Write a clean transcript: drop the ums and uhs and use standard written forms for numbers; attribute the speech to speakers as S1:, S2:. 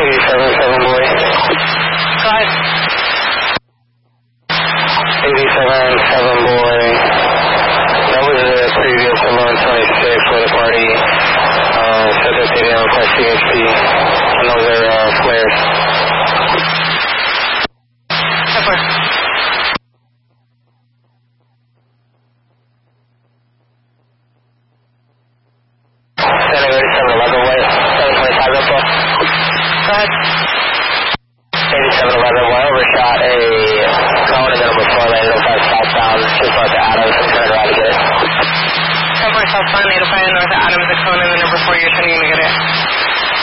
S1: 87 boy.
S2: Go ahead.
S1: 87 boy. That was the previous 1126 for the party. Said that they didn't request CHP. And those are flares.
S2: Pepper.
S1: Standing 8711 way. 725 info.
S2: Go ahead.
S1: 8711 way. Overshot a cone and then number 4 lane 805 southbound. Just north of Adams. I'm turning around to get it.
S2: 10-4 southbound 805 north of Adams, the cone, and the number 4, you're turning to get it.